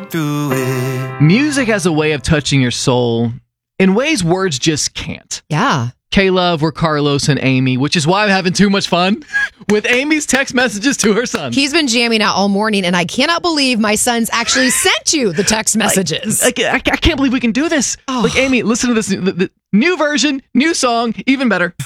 get through it. Music has a way of touching your soul in ways words just can't. Yeah. K-Love, we're Carlos and Amy, which is why I'm having too much fun with Amy's text messages to her son. He's been jamming out all morning, and I cannot believe my son's actually sent you the text messages. I can't believe we can do this. Oh. Like, Amy, listen to this. The new version, new song, even better.